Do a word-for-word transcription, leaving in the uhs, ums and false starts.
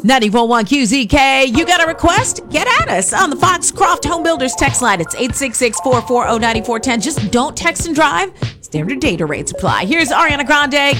ninety-four point one Q Z K. You got a request? Get at us on the Foxcroft Home Builders text line. It's eight six six, four four zero, nine four one zero. Just don't text and drive. Standard data rates apply. Here's Ariana Grande,